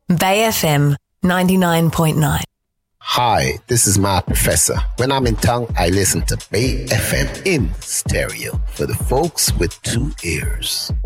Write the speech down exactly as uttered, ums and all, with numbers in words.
Bay F M ninety-nine point nine. Hi, this is my professor. When I'm in town, I listen to Bay F M in stereo for the folks with two ears.